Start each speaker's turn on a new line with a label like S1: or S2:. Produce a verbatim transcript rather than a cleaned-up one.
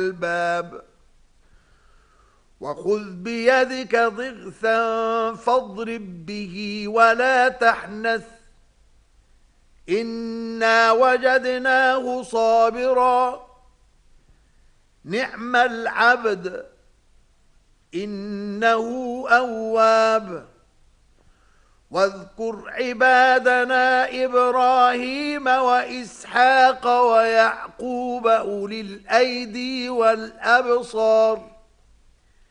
S1: الباب وخذ بيدك ضغثا فاضرب به ولا تحنث إنا وجدناه صابرا نعم العبد إنه أواب واذكر عبادنا إبراهيم وإسحاق ويعقوب أولي الأيدي والأبصار